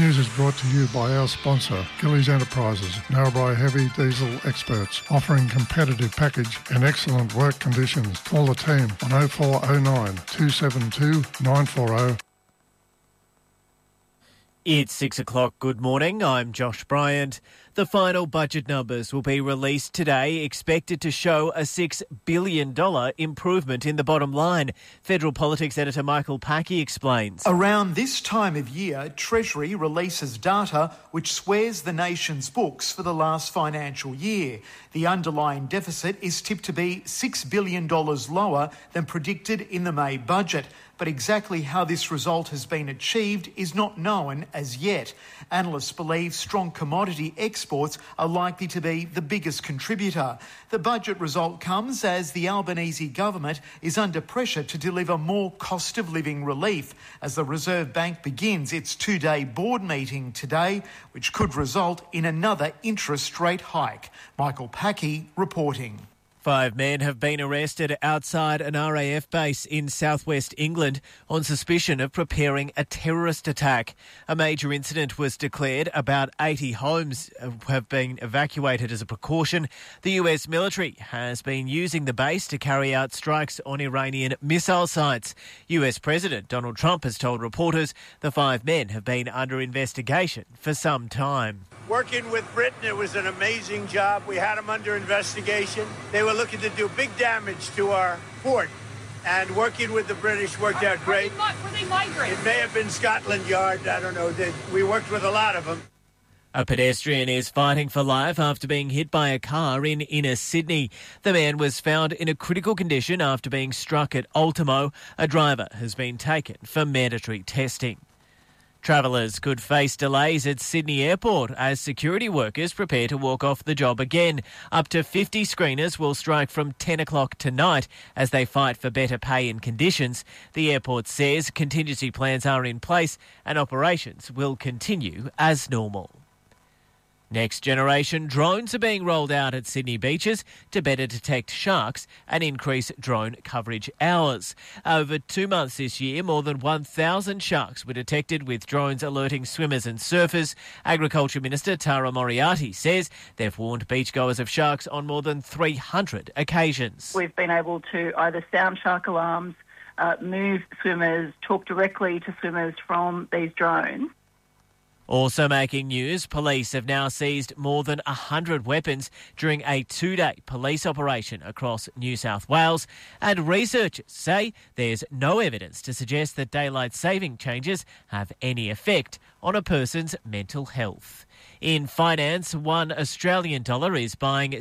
news is brought to you by our sponsor, Gillies Enterprises, Narrabri heavy diesel experts, offering competitive package and excellent work conditions. Call the team on 0409 272 940. It's 6 o'clock. Good morning. I'm Josh Bryant. The final budget numbers will be released today, expected to show a $6 billion improvement in the bottom line. Federal Politics editor Michael Packy explains. Around this time of year, Treasury releases data which swears the nation's books for the last financial year. The underlying deficit is tipped to be $6 billion lower than predicted in the May budget. But exactly how this result has been achieved is not known as yet. Analysts believe strong commodity exports are likely to be the biggest contributor. The budget result comes as the Albanese government is under pressure to deliver more cost of living relief as the Reserve Bank begins its two-day board meeting today, which could result in another interest rate hike. Michael Packy reporting. 5 men have been arrested outside an RAF base in southwest England on suspicion of preparing a terrorist attack. A major incident was declared. About 80 homes have been evacuated as a precaution. The US military has been using the base to carry out strikes on Iranian missile sites. US President Donald Trump has told reporters the 5 men have been under investigation for some time. Working with Britain, it was an amazing job. We had them under investigation. They were looking to do big damage to our port, and working with the British worked out great. Were they migrants? It may have been Scotland Yard. I don't know. We worked with a lot of them. A pedestrian is fighting for life after being hit by a car in inner Sydney. The man was found in a critical condition after being struck at Ultimo. A driver has been taken for mandatory testing. Travellers could face delays at Sydney Airport as security workers prepare to walk off the job again. Up to 50 screeners will strike from 10 o'clock tonight as they fight for better pay and conditions. The airport says contingency plans are in place and operations will continue as normal. Next generation drones are being rolled out at Sydney beaches to better detect sharks and increase drone coverage hours. Over 2 months this year, more than 1,000 sharks were detected with drones alerting swimmers and surfers. Agriculture Minister Tara Moriarty says they've warned beachgoers of sharks on more than 300 occasions. We've been able to either sound shark alarms, move swimmers, talk directly to swimmers from these drones. Also making news, police have now seized more than 100 weapons during a 2-day police operation across New South Wales, and researchers say there's no evidence to suggest that daylight saving changes have any effect on a person's mental health. In finance, $1 Australian is buying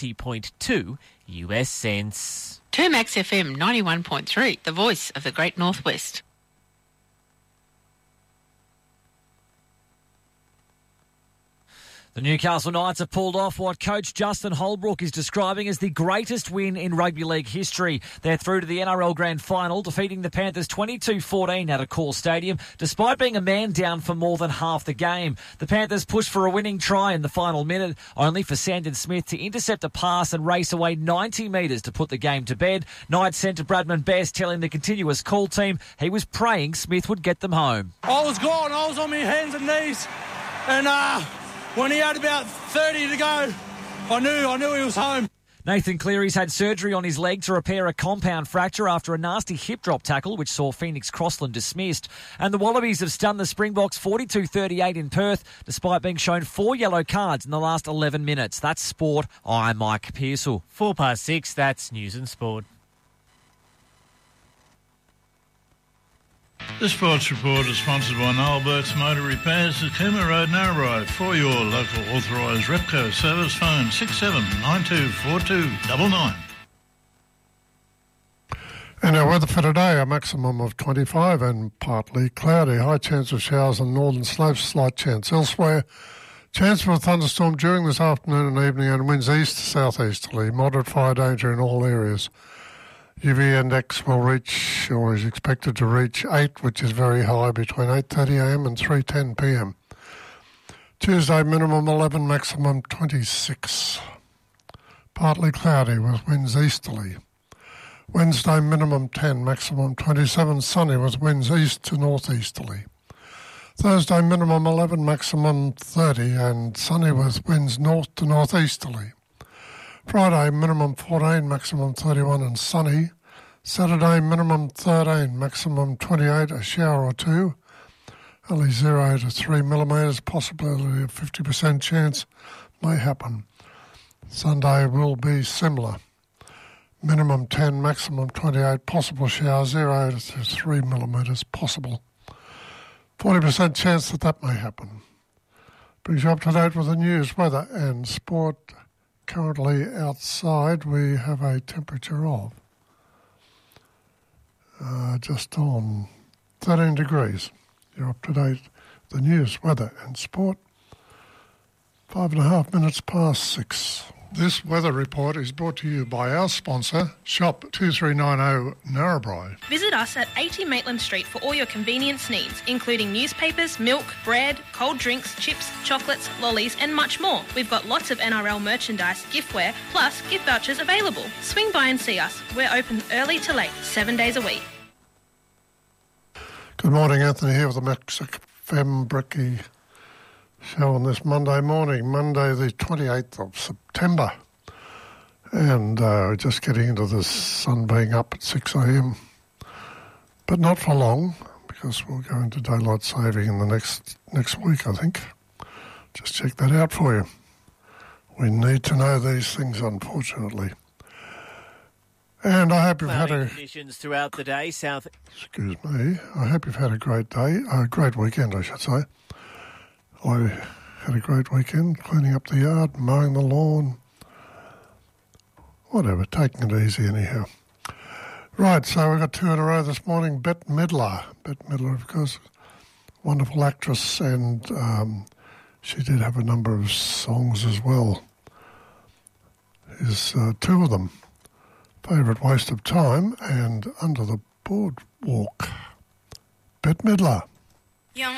70.2 US cents. Termax FM 91.3, the voice of the Great Northwest. The Newcastle Knights have pulled off what coach Justin Holbrook is describing as the greatest win in rugby league history. They're through to the NRL Grand Final, defeating the Panthers 22-14 at Accor Stadium, despite being a man down for more than half the game. The Panthers pushed for a winning try in the final minute, only for Sandon Smith to intercept a pass and race away 90 metres to put the game to bed. Knights centre Bradman Best telling the continuous call team he was praying Smith would get them home. I was gone. I was on my hands and knees, and when he had about 30 to go, I knew he was home. Nathan Cleary's had surgery on his leg to repair a compound fracture after a nasty hip drop tackle which saw Phoenix Crossland dismissed. And the Wallabies have stunned the Springboks 42-38 in Perth despite being shown 4 yellow cards in the last 11 minutes. That's sport. I'm Mike Pearsall. 6:04, that's News and Sport. The Sports Report is sponsored by Noel Burke's Motor Repairs at Cooma Road, Narrabri. For your local authorised Repco service, phone 67924299. And our weather for today, a maximum of 25 and partly cloudy. High chance of showers on northern slopes, slight chance elsewhere. Chance for a thunderstorm during this afternoon and evening and winds east to southeasterly. Moderate fire danger in all areas. UV index will reach, or is expected to reach 8, which is very high, between 8:30am and 3:10 p.m. Tuesday, minimum 11, maximum 26. Partly cloudy with winds easterly. Wednesday, minimum 10, maximum 27, sunny with winds east to northeasterly. Thursday, minimum 11, maximum 30, and sunny with winds north to northeasterly. Friday, minimum 14, maximum 31 and sunny. Saturday, minimum 13, maximum 28, a shower or two. Only 0 to 3 millimetres, possibility of 50% chance may happen. Sunday will be similar. Minimum 10, maximum 28, possible shower, 0 to 3 millimetres, possible. 40% chance that may happen. Brings you up to date with the news, weather and sport. Currently outside we have a temperature of just on 13 degrees. You're up to date with the news, weather and sport. 5.5 minutes past 6. This weather report is brought to you by our sponsor, Shop 2390 Narrabri. Visit us at 80 Maitland Street for all your convenience needs, including newspapers, milk, bread, cold drinks, chips, chocolates, lollies and much more. We've got lots of NRL merchandise, giftware, plus gift vouchers available. Swing by and see us. We're open early to late, 7 days a week. Good morning, Anthony here with the Max FM Bricky show on this Monday morning, Monday the 28th of September. And just getting into the sun being up at 6 a.m. But not for long, because we'll go into daylight saving in the next week, I think. Just check that out for you. We need to know these things, unfortunately. And I hope you've had conditions throughout the day. Excuse me. I hope you've had a great day, a great weekend, I should say. I had a great weekend, cleaning up the yard, mowing the lawn, whatever, taking it easy anyhow. Right, so we've got 2 in a row this morning. Bette Midler. Bette Midler, of course, wonderful actress, and she did have a number of songs as well. Here's 2 of them. Favourite Waste of Time and Under the Boardwalk. Bette Midler.